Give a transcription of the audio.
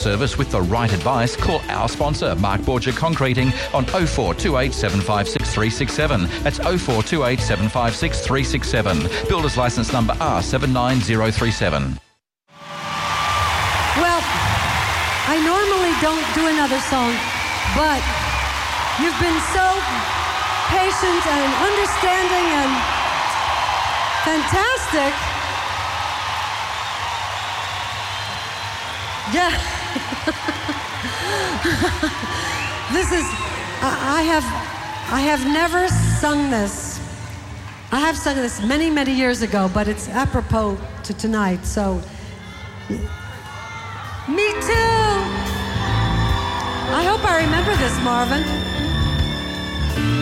Service with the right advice, call our sponsor, Mark Borgia Concreting, on 0428 756 367. That's 0428 756 367. Builder's licence number R79037. Well, I normally don't do another song, but you've been so patient and understanding and fantastic. Yeah. This is, I have never sung this. I have sung this many, many years ago, but it's apropos to tonight, so. Me too. I hope I remember this, Marvin.